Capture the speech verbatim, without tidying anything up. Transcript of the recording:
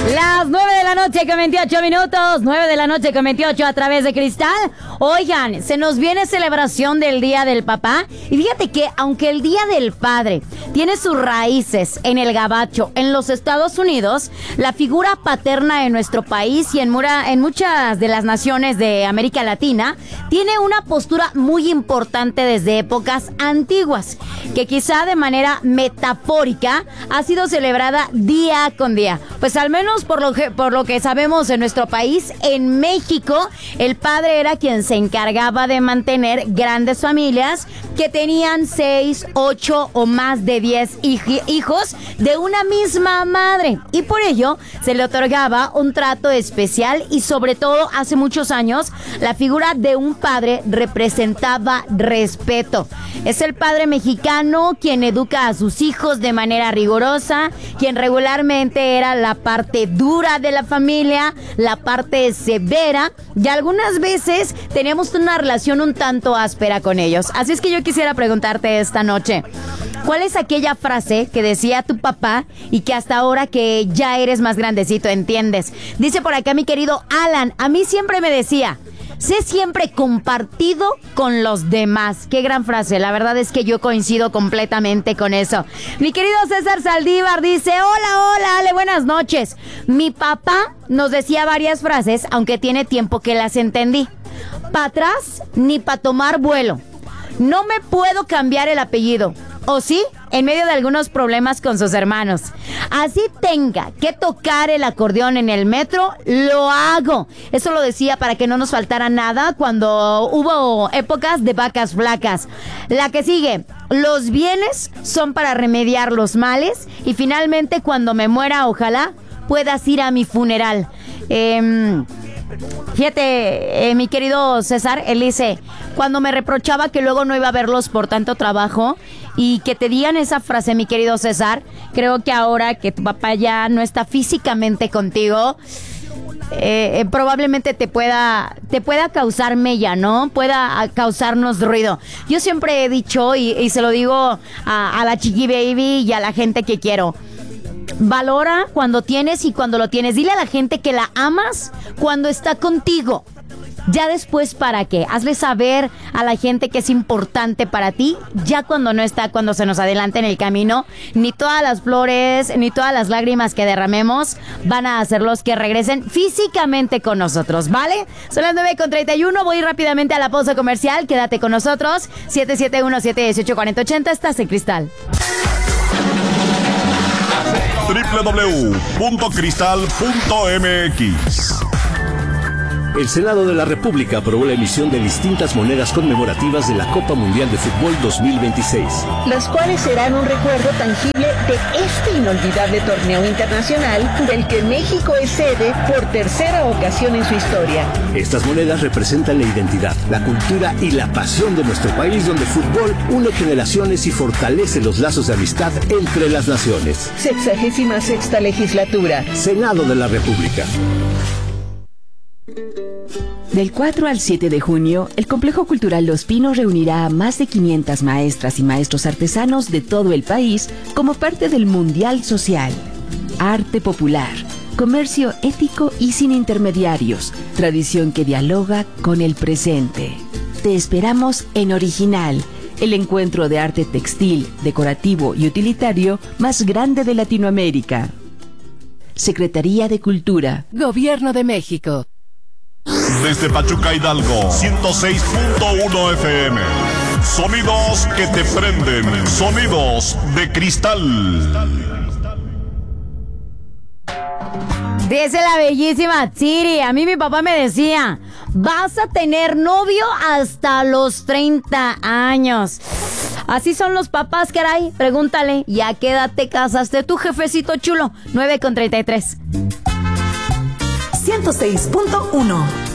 Las nueve de la noche con veintiocho minutos, nueve de la noche con veintiocho a través de Cristal. Oigan, se nos viene celebración del Día del Papá. Y fíjate que aunque el Día del Padre tiene sus raíces en el gabacho, en los Estados Unidos, la figura paterna en nuestro país y en, mura, en muchas de las naciones de América Latina tiene una postura muy importante desde épocas antiguas, que quizá de manera metafórica ha sido celebrada día con día. Pues al menos por lo que, por lo que sabemos en nuestro país, en México, el padre era quien se encargaba de mantener grandes familias que tenían seis, ocho o más de diez hij- hijos de una misma madre. Y por ello se le otorgaba un trato especial y sobre todo hace muchos años la figura de un padre representaba respeto. Es el padre mexicano quien educa a sus hijos de manera rigurosa, quien regularmente era la parte dura de la familia, la parte severa, y algunas veces teníamos una relación un tanto áspera con ellos. Así es que yo quisiera preguntarte esta noche, ¿cuál es aquella frase que decía tu papá y que hasta ahora que ya eres más grandecito entiendes? Dice por acá mi querido Alan, a mí siempre me decía: sé siempre compartido con los demás. Qué gran frase, la verdad es que yo coincido completamente con eso. Mi querido César Saldívar dice: hola, hola, Ale, buenas noches. Mi papá nos decía varias frases, aunque tiene tiempo que las entendí. Pa' atrás ni pa' tomar vuelo. No me puedo cambiar el apellido. ¿O sí? En medio de algunos problemas con sus hermanos. Así tenga que tocar el acordeón en el metro, lo hago. Eso lo decía para que no nos faltara nada cuando hubo épocas de vacas flacas. La que sigue: los bienes son para remediar los males. Y finalmente, cuando me muera, ojalá puedas ir a mi funeral. Eh... Fíjate, eh, mi querido César, él dice, cuando me reprochaba que luego no iba a verlos por tanto trabajo, y que te digan esa frase, mi querido César, creo que ahora que tu papá ya no está físicamente contigo, eh, eh, probablemente te pueda, te pueda causar mella, ¿no? Pueda causarnos ruido. Yo siempre he dicho, y, y se lo digo a, a la Chiqui Baby y a la gente que quiero: valora cuando tienes y cuando lo tienes. Dile a la gente que la amas cuando está contigo. Ya después, ¿para qué? Hazle saber a la gente que es importante para ti ya cuando no está, cuando se nos adelanta en el camino. Ni todas las flores, ni todas las lágrimas que derramemos van a hacerlos que regresen físicamente con nosotros, ¿vale? Son las nueve con treinta y uno, voy rápidamente a la pausa comercial. Quédate con nosotros. siete siete uno, siete uno ocho, cuatro cero ocho cero, estás en Cristal. doble u doble u doble u punto cristal punto m x. El Senado de la República aprobó la emisión de distintas monedas conmemorativas de la Copa Mundial de Fútbol dos mil veintiséis. Las cuales serán un recuerdo tangible de este inolvidable torneo internacional del que México es sede por tercera ocasión en su historia. Estas monedas representan la identidad, la cultura y la pasión de nuestro país, donde el fútbol une generaciones y fortalece los lazos de amistad entre las naciones. Sexagésima sexta legislatura. Senado de la República. Del cuatro al siete de junio, el Complejo Cultural Los Pinos reunirá a más de quinientas maestras y maestros artesanos de todo el país como parte del Mundial Social. Arte popular, comercio ético y sin intermediarios, tradición que dialoga con el presente. Te esperamos en Original, el encuentro de arte textil, decorativo y utilitario más grande de Latinoamérica. Secretaría de Cultura, Gobierno de México. Desde Pachuca, Hidalgo, ciento seis punto uno F M. Sonidos que te prenden. Sonidos de cristal. Dice la bellísima Tsiri, a mí mi papá me decía: vas a tener novio hasta los treinta años. Así son los papás, caray. Pregúntale, ¿y a qué edad te casaste tú, jefecito chulo? nueve con treinta y tres. ciento seis punto uno.